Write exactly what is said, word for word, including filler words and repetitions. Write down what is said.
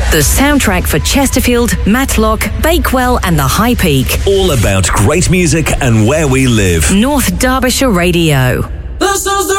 The soundtrack for Chesterfield, Matlock, Bakewell and the High Peak. All about great music and where we live. North Derbyshire Radio. This is the